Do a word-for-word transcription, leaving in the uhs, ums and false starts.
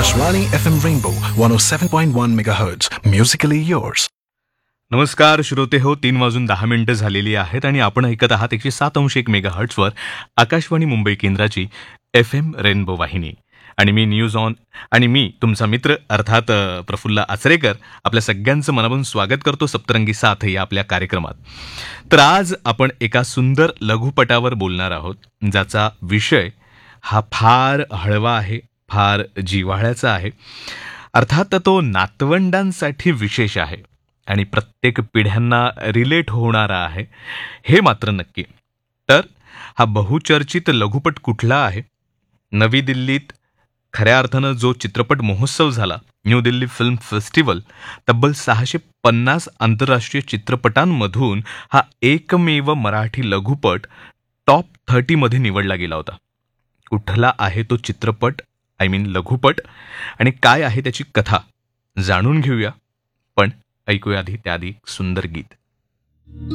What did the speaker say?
Akashvani F M Rainbow one oh seven point one megahertz. Musically yours. नमस्कार श्रोते हो, तीन वाजून दहा मिनिटं झालेली आहेत आणि आपण ऐकत आहात एकशे सात अंश एक मेगा हर्ट्सवर आकाशवाणी मुंबई केंद्राची एफ एम रेनबो वाहिनी. आणि मी न्यूज ऑन आणि मी तुमचा मित्र अर्थात अ, प्रफुल्ल आचरेकर आपल्या सगळ्यांचं मनापासून स्वागत करतो सप्तरंगी साथ या आपल्या कार्यक्रमात. तर आज आपण एका सुंदर लघुपटावर बोलणार आहोत, ज्याचा विषय हा फार हळवा आहे, फार जिव्हाळ्याचा आहे. अर्थात तो नातवंडांसाठी विशेष आहे आणि प्रत्येक पिढ्यांना रिलेट होणारा आहे, हे मात्र नक्की. तर हा बहुचर्चित लघुपट कुठला आहे? नवी दिल्लीत खऱ्या अर्थानं जो चित्रपट महोत्सव झाला, न्यू दिल्ली फिल्म फेस्टिवल, तब्बल सहाशे पन्नास आंतरराष्ट्रीय चित्रपटांमधून हा एकमेव मराठी लघुपट टॉप थर्टीमध्ये निवडला गेला होता. कुठला आहे तो चित्रपट, आय मीन लघुपट, आणि काय आहे त्याची कथा जाणून घेऊया. पण ऐकूया आधी त्याआधी सुंदर गीत.